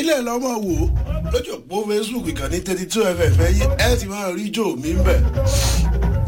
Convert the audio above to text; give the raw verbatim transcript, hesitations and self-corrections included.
filẹ̀ lọ́mọ wò ó lójú òpó facebook ìkànnì thirty two fm ẹ ti máa rí jò mí ń bẹ̀.